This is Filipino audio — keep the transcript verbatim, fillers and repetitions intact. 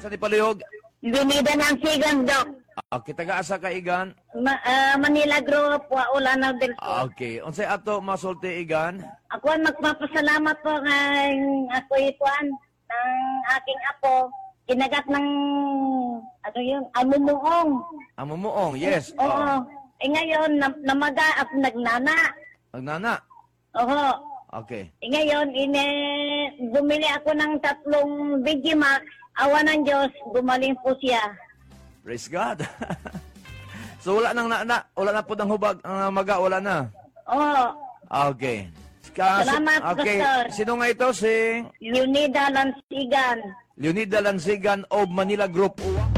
Sa ni Paluyog? Binida ng sigan, Dok. Okay, taga-asa ka, Igan? Ma ah, Manila Group, wa Ulanaw del Sur. Okay. Unsay ato masulti, Igan? Ako ang magpapasalamat po ng ako ituan ng aking apo. Kinagat ng, ano yun, amumuong. Amumuong, yes. Oo. Eh ngayon, nam namaga at nagnana. Magnana? Oo. Okay. Eh ngayon, ine, bumili ako ng tatlong Digimax. Awa ng Diyos, gumaling po siya. Praise God. So wala nang na, na wala na po ng hubag ang maga, wala na. Oo. Okay. Ka, Salamat, okay. Pastor. Sino nga ito? Si Leonida Lansigan. Leonida Lansigan of Manila Group.